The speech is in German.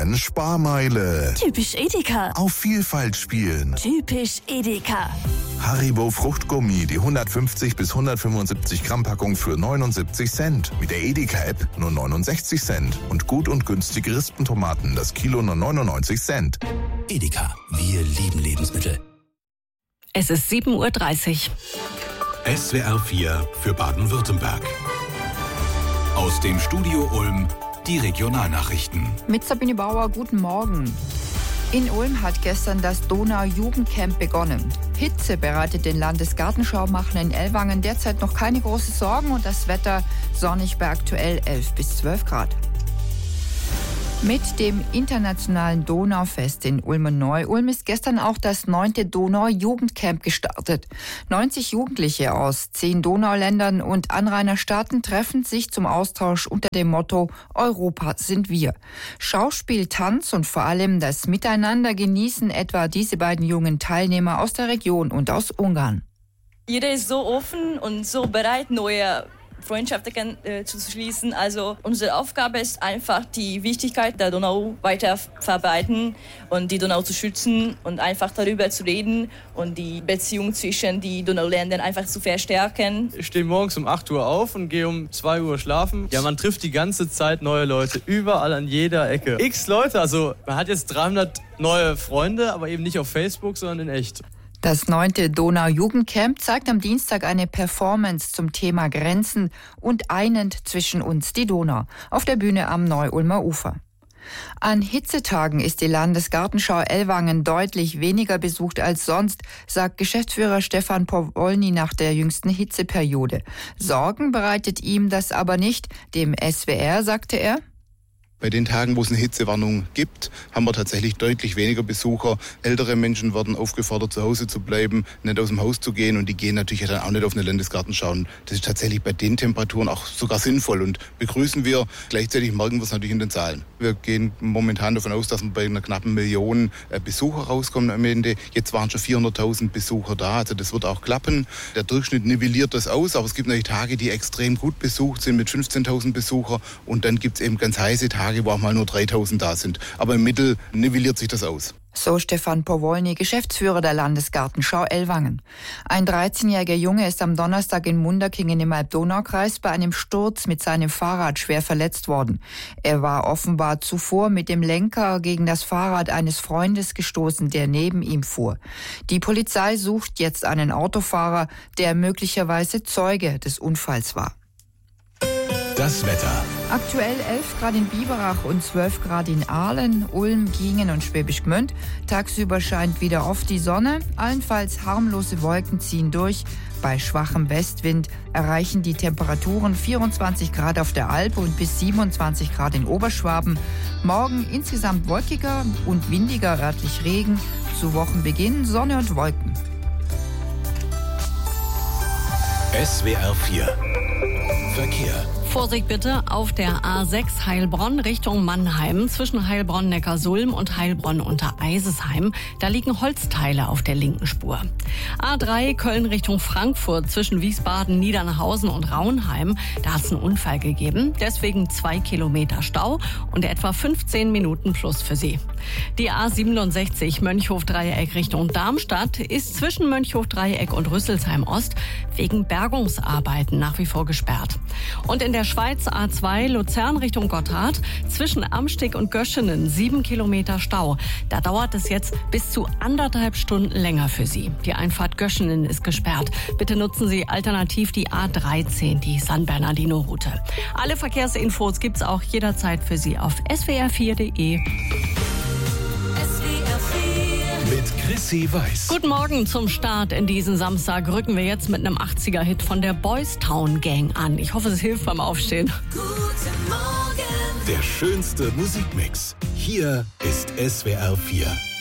Bayern Sparmeile. Typisch Edeka. Auf Vielfalt spielen. Typisch Edeka. Haribo Fruchtgummi, die 150 bis 175 Gramm Packung für 79 Cent. Mit der Edeka-App nur 69 Cent. Und gut und günstige Rispentomaten, das Kilo nur 99 Cent. Edeka, wir lieben Lebensmittel. Es ist 7:30 Uhr. SWR 4 für Baden-Württemberg. Aus dem Studio Ulm die Regionalnachrichten. Mit Sabine Bauer, guten Morgen. In Ulm hat gestern das Donau-Jugendcamp begonnen. Hitze bereitet den Landesgartenschau-Machern in Ellwangen derzeit noch keine großen Sorgen und das Wetter sonnig bei aktuell 11 bis 12 Grad. Mit dem internationalen Donaufest in Ulm und Neu-Ulm ist gestern auch das 9. Donau-Jugendcamp gestartet. 90 Jugendliche aus 10 Donauländern und Anrainerstaaten treffen sich zum Austausch unter dem Motto Europa sind wir. Schauspiel, Tanz und vor allem das Miteinander genießen etwa diese beiden jungen Teilnehmer aus der Region und aus Ungarn. Jeder ist so offen und so bereit, neue Freundschaften zu schließen. Also unsere Aufgabe ist einfach, die Wichtigkeit der Donau weiter verbreiten und die Donau zu schützen und einfach darüber zu reden und die Beziehung zwischen den Donauländern einfach zu verstärken. Ich stehe morgens um 8 Uhr auf und gehe um 2 Uhr schlafen. Ja, man trifft die ganze Zeit neue Leute, überall an jeder Ecke. X Leute, also man hat jetzt 300 neue Freunde, aber eben nicht auf Facebook, sondern in echt. Das 9. Donau-Jugendcamp zeigt am Dienstag eine Performance zum Thema Grenzen und einend zwischen uns die Donau auf der Bühne am Neu-Ulmer Ufer. An Hitzetagen ist die Landesgartenschau Ellwangen deutlich weniger besucht als sonst, sagt Geschäftsführer Stefan Powolny nach der jüngsten Hitzeperiode. Sorgen bereitet ihm das aber nicht. Dem SWR sagte er: Bei den Tagen, wo es eine Hitzewarnung gibt, haben wir tatsächlich deutlich weniger Besucher. Ältere Menschen werden aufgefordert, zu Hause zu bleiben, nicht aus dem Haus zu gehen. Und die gehen natürlich dann auch nicht auf eine Landesgartenschau. Und das ist tatsächlich bei den Temperaturen auch sogar sinnvoll und begrüßen wir. Gleichzeitig merken wir es natürlich in den Zahlen. Wir gehen momentan davon aus, dass wir bei einer knappen Million Besucher rauskommen am Ende. Jetzt waren schon 400.000 Besucher da. Also das wird auch klappen. Der Durchschnitt nivelliert das aus. Aber es gibt natürlich Tage, die extrem gut besucht sind mit 15.000 Besucher. Und dann gibt es eben ganz heiße Tage, wo auch mal nur 3.000 da sind. Aber im Mittel nivelliert sich das aus. So Stefan Powolny, Geschäftsführer der Landesgartenschau Ellwangen. Ein 13-jähriger Junge ist am Donnerstag in Munderkingen im Alb-Donau-Kreis bei einem Sturz mit seinem Fahrrad schwer verletzt worden. Er war offenbar zuvor mit dem Lenker gegen das Fahrrad eines Freundes gestoßen, der neben ihm fuhr. Die Polizei sucht jetzt einen Autofahrer, der möglicherweise Zeuge des Unfalls war. Das Wetter. Aktuell 11 Grad in Biberach und 12 Grad in Aalen, Ulm, Giengen und Schwäbisch Gmünd. Tagsüber scheint wieder oft die Sonne. Allenfalls harmlose Wolken ziehen durch. Bei schwachem Westwind erreichen die Temperaturen 24 Grad auf der Alp und bis 27 Grad in Oberschwaben. Morgen insgesamt wolkiger und windiger, örtlich Regen. Zu Wochenbeginn Sonne und Wolken. SWR 4 Verkehr. Vorsicht bitte auf der A6 Heilbronn Richtung Mannheim zwischen Heilbronn-Neckarsulm und Heilbronn-Untereisesheim. Da liegen Holzteile auf der linken Spur. A3 Köln Richtung Frankfurt zwischen Wiesbaden, Niedernhausen und Raunheim. Da hat es einen Unfall gegeben. Deswegen 2 Kilometer Stau und etwa 15 Minuten plus für Sie. Die A67 Mönchhof-Dreieck Richtung Darmstadt ist zwischen Mönchhof-Dreieck und Rüsselsheim Ost wegen Bergungsarbeiten nach wie vor gesperrt. Und in der Schweiz A2 Luzern Richtung Gotthard zwischen Amstig und Göschenen 7 Kilometer Stau. Da dauert es jetzt bis zu 1,5 Stunden länger für Sie. Die Einfahrt Göschenen ist gesperrt. Bitte nutzen Sie alternativ die A13, die San Bernardino-Route. Alle Verkehrsinfos gibt's auch jederzeit für Sie auf swr4.de. Mit Chrissy Weiß. Guten Morgen zum Start in diesen Samstag. Rücken wir jetzt mit einem 80er-Hit von der Boys Town Gang an. Ich hoffe, es hilft beim Aufstehen. Der schönste Musikmix. Hier ist SWR 4.